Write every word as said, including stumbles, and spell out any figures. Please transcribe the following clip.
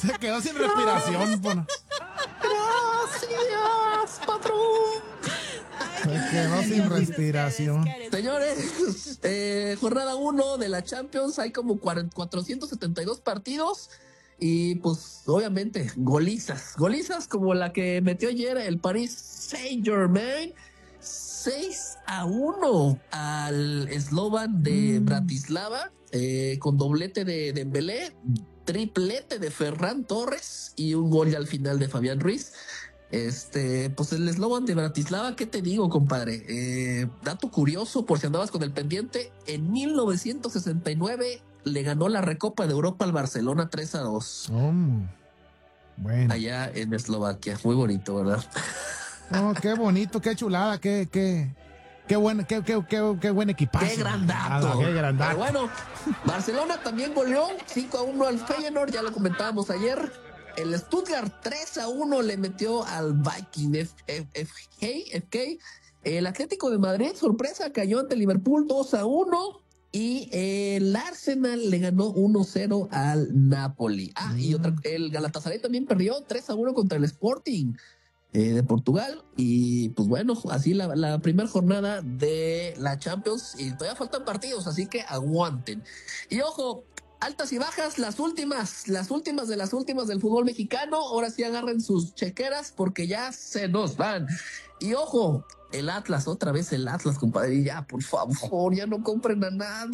Se quedó sin respiración. Bueno. Gracias, patrón. Se quedó sin respiración. Señores, eh, jornada uno de la Champions, hay como cuatrocientos setenta y dos partidos y pues obviamente golizas, golizas como la que metió ayer el Paris Saint-Germain, seis a uno al Slovan de mm. Bratislava, eh, con doblete de Dembélé, triplete de Ferran Torres y un gol ya al final de Fabián Ruiz. Este, pues el Slovan de Bratislava, ¿qué te digo, compadre? Eh, dato curioso, por si andabas con el pendiente, en mil novecientos sesenta y nueve le ganó la Recopa de Europa al Barcelona tres a dos. Oh, bueno. Allá en Eslovaquia, muy bonito, ¿verdad? Oh, qué bonito, qué chulada, qué, qué, qué buen, qué, qué, qué, qué buen equipazo. Qué gran dato. Ah, qué gran dato. Pero bueno, Barcelona también goleó cinco a uno al Feyenoord, ya lo comentábamos ayer. El Stuttgart tres a uno le metió al Viking F K. F K. El Atlético de Madrid, sorpresa, cayó ante Liverpool dos a uno. Y el Arsenal le ganó uno cero al Napoli. Ah, mm. y otra, el Galatasaray también perdió tres a uno contra el Sporting eh, de Portugal. Y pues bueno, así la, la primera jornada de la Champions. Y todavía faltan partidos, así que aguanten. Y ojo, altas y bajas, las últimas, las últimas de las últimas del fútbol mexicano. Ahora sí agarren sus chequeras porque ya se nos van. Y ojo, el Atlas, otra vez el Atlas, compadre. Ya, por favor, ya no compren a nadie.